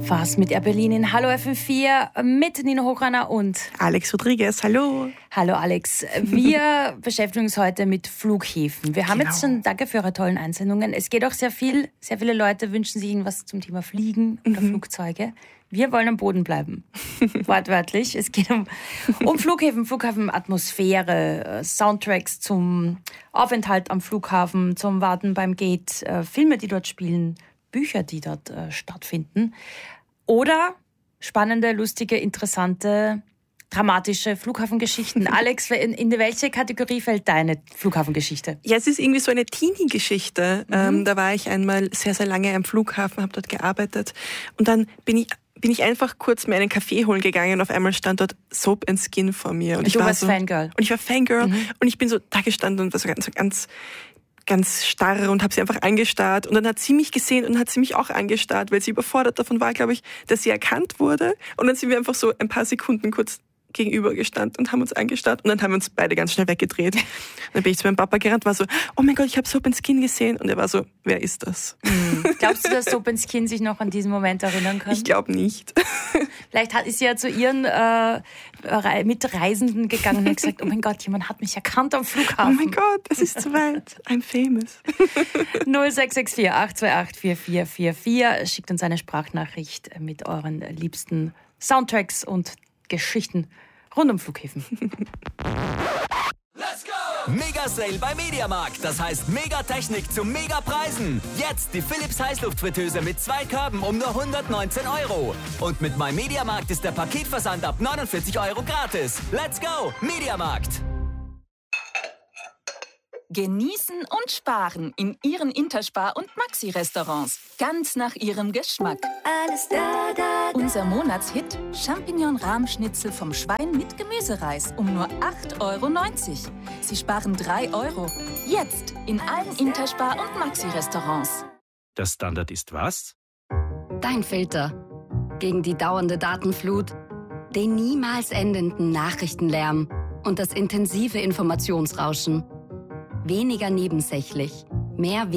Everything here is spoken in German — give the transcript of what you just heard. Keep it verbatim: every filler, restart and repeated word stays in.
Fast mit Air Berlin in Hallo F M vier mit Nina Hochreiner und Alex Rodriguez. Hallo. Hallo Alex. Wir beschäftigen uns heute mit Flughäfen. Wir haben Genau. jetzt schon, danke für eure tollen Einsendungen. Es geht auch sehr viel, sehr viele Leute wünschen sich irgendwas zum Thema Fliegen oder mhm. Flugzeuge. Wir wollen am Boden bleiben, wortwörtlich. Es geht um, um Flughäfen, Flughafenatmosphäre, Soundtracks zum Aufenthalt am Flughafen, zum Warten beim Gate, äh, Filme, die dort spielen, Bücher, die dort äh, stattfinden. Oder spannende, lustige, interessante, dramatische Flughafengeschichten. Alex, in, in welche Kategorie fällt deine Flughafengeschichte? Ja, es ist irgendwie so eine Teenie-Geschichte. Mhm. Ähm, da war ich einmal sehr, sehr lange am Flughafen, habe dort gearbeitet. Und dann bin ich bin ich einfach kurz mir einen Kaffee holen gegangen und auf einmal stand dort Soap and Skin vor mir. Und du ich war warst so, Fangirl. Und ich war Fangirl. Mhm. Und ich bin so da gestanden und war so ganz, so ganz, ganz starr und habe sie einfach angestarrt. Und dann hat sie mich gesehen und hat sie mich auch angestarrt, weil sie überfordert davon war, glaube ich, dass sie erkannt wurde. Und dann sind wir einfach so ein paar Sekunden kurz gegenüber gestanden und haben uns angestarrt und dann haben wir uns beide ganz schnell weggedreht. Dann bin ich zu meinem Papa gerannt, war so, oh mein Gott, ich habe Soap and Skin gesehen. Und er war so, wer ist das? Mhm. Glaubst du, dass Soap and Skin sich noch an diesen Moment erinnern kann? Ich glaube nicht. Vielleicht hat, ist sie ja zu ihren äh, Mitreisenden gegangen und gesagt, oh mein Gott, jemand hat mich erkannt am Flughafen. Oh mein Gott, es ist zu weit. I'm famous. null sechs sechs vier acht zwei acht vier vier vier vier. Schickt uns eine Sprachnachricht mit euren liebsten Soundtracks und Geschichten rund um Flughäfen. Let's go! Mega Sale bei Mediamarkt. Das heißt Megatechnik zu Megapreisen. Jetzt die Philips Heißluftfritteuse mit zwei Körben um nur hundertneunzehn Euro. Und mit meinem Mediamarkt ist der Paketversand ab neunundvierzig Euro gratis. Let's go! Mediamarkt. Genießen und sparen in Ihren Interspar- und Maxi-Restaurants. Ganz nach Ihrem Geschmack. Alles da, da, da. Unser Monatshit Champignon-Rahmschnitzel vom Schwein mit Gemüsereis um nur acht Euro neunzig. Sie sparen drei Euro. Jetzt in allen Interspar- und Maxi-Restaurants. Der Standard ist was? Dein Filter. Gegen die dauernde Datenflut, den niemals endenden Nachrichtenlärm und das intensive Informationsrauschen. Weniger nebensächlich, mehr